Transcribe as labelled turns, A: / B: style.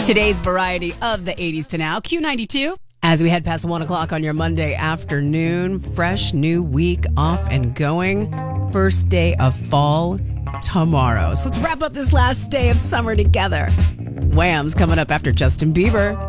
A: Today's variety of the 80s to now, Q92. As we head past 1 o'clock on your Monday afternoon, fresh new week off and going. First day of fall tomorrow. So let's wrap up this last day of summer together. Wham's coming up after Justin Bieber.